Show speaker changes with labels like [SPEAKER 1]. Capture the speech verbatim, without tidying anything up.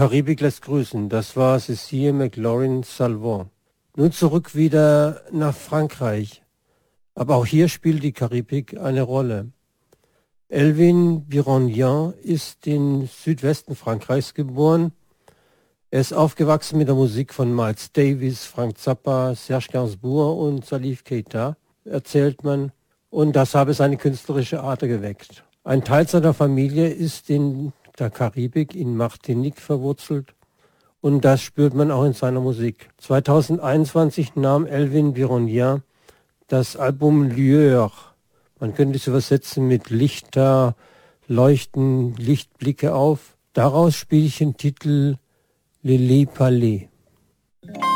[SPEAKER 1] Karibik lässt grüßen. Das war Cécile McLaurin-Salvant. Nun zurück wieder nach Frankreich. Aber auch hier spielt die Karibik eine Rolle. Elvin Birondyan ist im Südwesten Frankreichs geboren. Er ist aufgewachsen mit der Musik von Miles Davis, Frank Zappa, Serge Gainsbourg und Salif Keita, erzählt man. Und das habe seine künstlerische Ader geweckt. Ein Teil seiner Familie ist in der Karibik, in Martinique verwurzelt. Und das spürt man auch in seiner Musik. zweitausendeinundzwanzig nahm Elvin Birondyan das Album Lueur. Man könnte es übersetzen mit Lichter, Leuchten, Lichtblicke auf. Daraus spiele ich den Titel Lili Palais.